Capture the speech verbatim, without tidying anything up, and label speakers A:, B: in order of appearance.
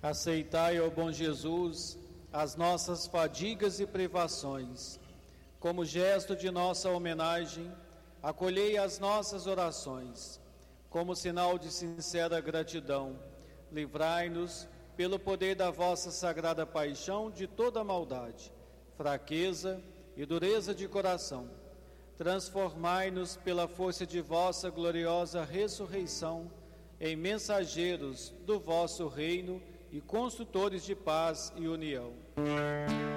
A: Aceitai, ó bom Jesus, as nossas fadigas e privações. Como gesto de nossa homenagem, acolhei as nossas orações. Como sinal de sincera gratidão, livrai-nos, pelo poder da vossa sagrada paixão, de toda maldade, fraqueza e dureza de coração. Transformai-nos pela força de vossa gloriosa ressurreição em mensageiros do vosso reino e construtores de paz e união.